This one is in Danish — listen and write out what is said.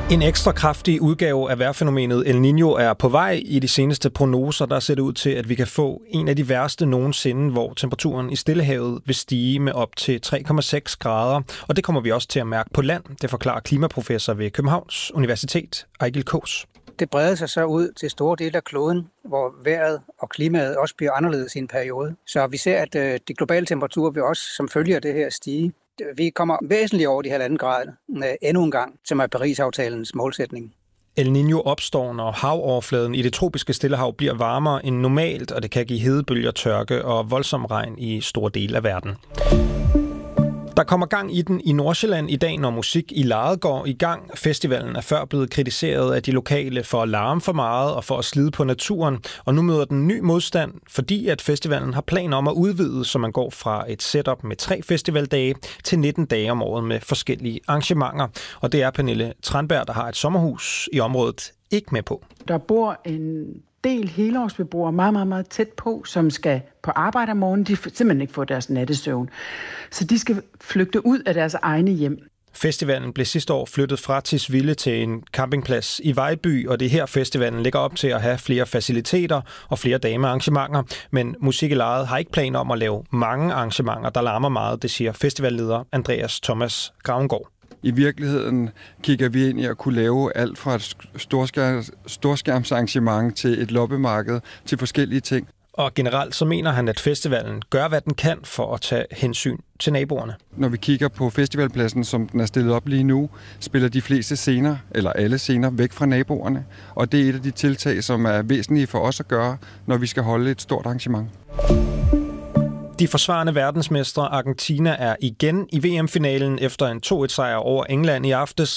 En ekstra kraftig udgave af vejrfænomenet El Niño er på vej. I de seneste prognoser der ser det ud til, at vi kan få en af de værste nogensinde, hvor temperaturen i Stillehavet vil stige med op til 3,6 grader. Og det kommer vi også til at mærke på land. Det forklarer klimaprofessor ved Københavns Universitet, Eigil Kaas. Det breder sig så ud til store dele af kloden, hvor vejret og klimaet også bliver anderledes i en periode. Så vi ser, at de globale temperaturer vil også som følge af det her stige. Vi kommer væsentligt over de 1,5 grader endnu en gang, som er Paris-aftalens målsætning. El Niño opstår, når havoverfladen i det tropiske Stillehav bliver varmere end normalt, og det kan give hedebølger, tørke og voldsom regn i store dele af verden. Der kommer gang i den i Nordsjælland i dag, når Musik i Lejet går i gang. Festivalen er før blevet kritiseret af de lokale for at larme for meget og for at slide på naturen. Og nu møder den ny modstand, fordi at festivalen har planer om at udvide, så man går fra et setup med 3 festivaldage til 19 dage om året med forskellige arrangementer. Og det er Pernille Tranberg, der har et sommerhus i området, ikke med på. Der bor en del helårsbeboere meget, meget, meget tæt på, som skal på arbejde om morgenen. De simpelthen ikke får deres nattesøvn. Så de skal flygte ud af deres egne hjem. Festivalen blev sidste år flyttet fra Tisvilde til en campingplads i Vejby, og det er her festivalen ligger op til at have flere faciliteter og flere dage med arrangementer. Men Musik i Lejet har ikke planer om at lave mange arrangementer, der larmer meget, det siger festivalleder Andreas Thomas Gravengård. I virkeligheden kigger vi ind i at kunne lave alt fra et storskærmsarrangement til et loppemarked til forskellige ting. Og generelt så mener han, at festivalen gør, hvad den kan for at tage hensyn til naboerne. Når vi kigger på festivalpladsen, som den er stillet op lige nu, spiller de fleste scener, eller alle scener, væk fra naboerne. Og det er et af de tiltag, som er væsentlige for os at gøre, når vi skal holde et stort arrangement. De forsvarende verdensmestre Argentina er igen i VM-finalen efter en 2-1-sejr over England i aftes.